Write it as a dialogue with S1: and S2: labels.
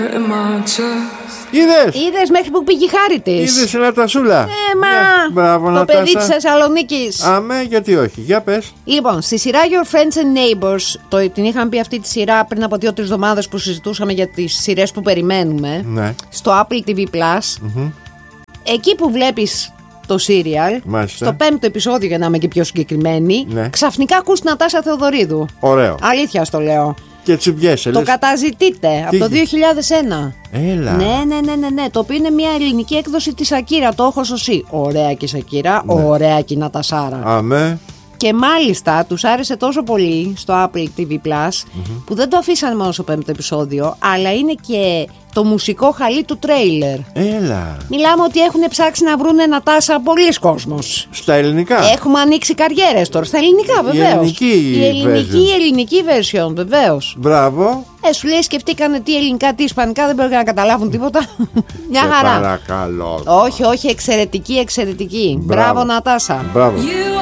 S1: Είδες μέχρι που πήγε η χάρη της.
S2: Είδες η Νατασούλα. Μπράβο,
S1: το
S2: Νατάσα.
S1: παιδί της Θεσσαλονίκης.
S2: Αμέ, γιατί όχι, για πες.
S1: Λοιπόν, στη σειρά Your Friends and Neighbors, την είχαμε πει αυτή τη σειρά πριν από 2-3 εβδομάδες που συζητούσαμε για τις σειρές που περιμένουμε.
S2: Ναι.
S1: Στο Apple TV Plus. Εκεί που βλέπεις το serial,
S2: Μάλιστα.
S1: στο 5ο επεισόδιο, για να είμαι και πιο συγκεκριμένη,
S2: Ναι.
S1: ξαφνικά ακούς την Νατάσα Θεοδωρίδου.
S2: Ωραίο.
S1: Αλήθεια στο λέω.
S2: Και τσιμπιέσαι,
S1: Το
S2: λες.
S1: καταζητείτε από το 2001.
S2: Έλα.
S1: Ναι. Το οποίο είναι μια ελληνική έκδοση της Ακύρα. Το έχω σωσή. Ωραία και η Σακύρα, ωραία και η Νατασάρα.
S2: Αμέ.
S1: Και μάλιστα τους άρεσε τόσο πολύ στο Apple TV Plus που δεν το αφήσανε μόνο στο 5ο επεισόδιο, αλλά είναι και το μουσικό χαλί του τρέιλερ.
S2: Έλα.
S1: Μιλάμε ότι έχουν ψάξει να βρούνε Νατάσα πολλοί κόσμος.
S2: Στα ελληνικά.
S1: Έχουμε ανοίξει καριέρες τώρα. Στα ελληνικά, βεβαίως. Η ελληνική version, βεβαίως.
S2: Μπράβο.
S1: Σου λέει, σκεφτήκανε τι ελληνικά, τι ισπανικά, δεν πρέπει να καταλάβουν τίποτα. Μια χαρά.
S2: Παρακαλώ.
S1: Όχι, εξαιρετική. Μπράβο Νατάσα.
S2: Μπράβο.